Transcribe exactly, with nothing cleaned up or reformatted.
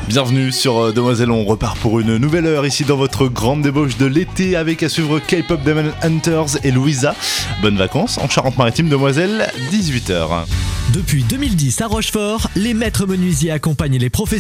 Bienvenue sur euh, Demoiselle, on repart pour une nouvelle heure ici dans votre grande débauche de l'été avec à suivre K-Pop Demon Hunters et Louisa. Bonnes vacances en Charente-Maritime, Demoiselle, dix-huit heures. Depuis deux mille dix à Rochefort, les maîtres menuisiers accompagnent les professionnels